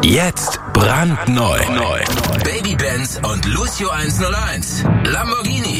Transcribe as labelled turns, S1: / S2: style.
S1: Jetzt brandneu. Baby Benz und Lucio 101. Lamborghini